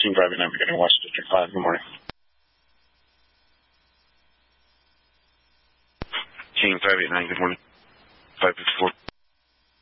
King 589, beginning West District 5. Good morning. King 589, good morning. 554.